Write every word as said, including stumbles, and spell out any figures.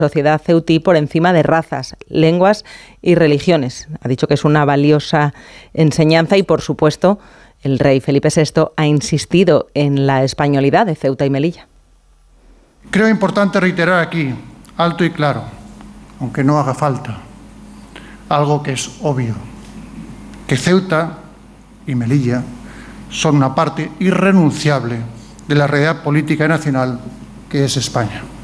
sociedad ceutí por encima de razas, lenguas y religiones. Ha dicho que es una valiosa enseñanza y, por supuesto, el rey Felipe sexto ha insistido en la españolidad de Ceuta y Melilla. Creo importante reiterar aquí, alto y claro, aunque no haga falta, algo que es obvio, que Ceuta y Melilla son una parte irrenunciable de la realidad política nacional que es España.